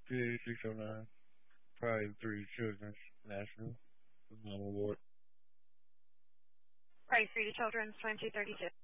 PA 609. Probably three children's national award. Price 3 to Children's 2232.